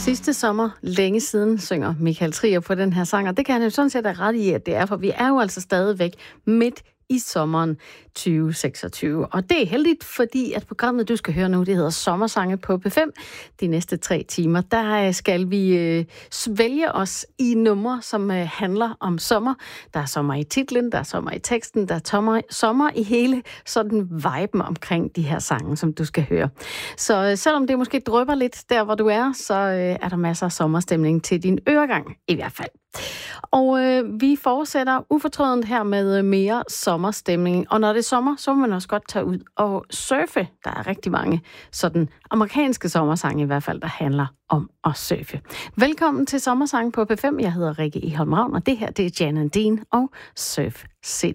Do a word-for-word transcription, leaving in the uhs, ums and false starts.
Sidste sommer, længe siden, synger Michael Trier på den her sang, og det kan han jo sådan set have ret i, at det er, for vi er jo altså stadigvæk midt i sommeren tyve seksogtyve. Og det er heldigt, fordi at programmet, du skal høre nu, det hedder Sommersange på P fem. De næste tre timer, der skal vi øh, svælge os i numre, som øh, handler om sommer. Der er sommer i titlen, der er sommer i teksten, der er tommer, sommer i hele sådan viben omkring de her sange, som du skal høre. Så øh, selvom det måske drypper lidt der, hvor du er, så øh, er der masser af sommerstemning til din øregang i hvert fald. Og øh, vi fortsætter ufortrødent her med mere sommerstemning. Og når det er sommer, så må man også godt tage ud og surfe. Der er rigtig mange sådan amerikanske sommersange i hvert fald, der handler om at surfe. Velkommen til Sommersange på P fem. Jeg hedder Rikke Egholm Ravn, og det her det er Jan and Dean og Surf City.